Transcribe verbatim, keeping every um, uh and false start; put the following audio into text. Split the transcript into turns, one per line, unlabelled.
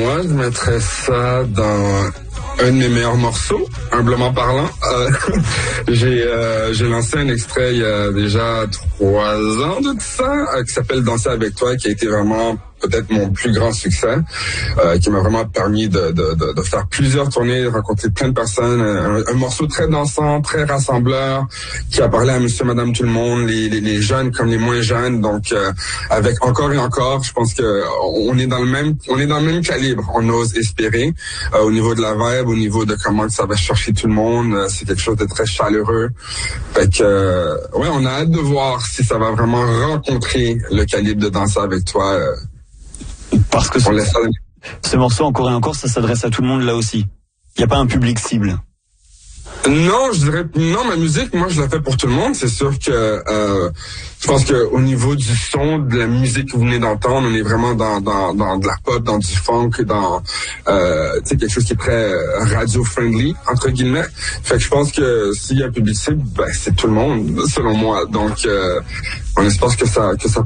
moi, je mettrais ça dans un de mes meilleurs morceaux, humblement parlant. Euh, j'ai euh, j'ai lancé un extrait il y a déjà trois ans de ça, euh, qui s'appelle Danser avec toi, qui a été vraiment peut-être mon plus grand succès, euh, qui m'a vraiment permis de, de, de, de faire plusieurs tournées, de rencontrer plein de personnes. Un, un morceau très dansant, très rassembleur, qui a parlé à monsieur, madame, tout le monde, les, les, les jeunes comme les moins jeunes. Donc, euh, avec encore et encore, je pense que on est dans le même, on est dans le même calibre. On ose espérer euh, au niveau de la vibe, au niveau de comment ça va chercher tout le monde. Euh, c'est quelque chose de très chaleureux. Fait que, euh, ouais, on a hâte de voir si ça va vraiment rencontrer le calibre de Danser avec toi. Euh,
Parce que ce, ce morceau, encore et encore, ça s'adresse à tout le monde là aussi. Il n'y a pas un public cible.
Non, je dirais non, ma musique, moi je la fais pour tout le monde. C'est sûr que euh, je pense que au niveau du son, de la musique que vous venez d'entendre, on est vraiment dans dans, dans de la pop, dans du funk, dans euh, tu sais, quelque chose qui est très radio friendly entre guillemets. Fait que je pense que s'il y a un public cible, ben c'est tout le monde, selon moi. Donc euh, on espère que ça que ça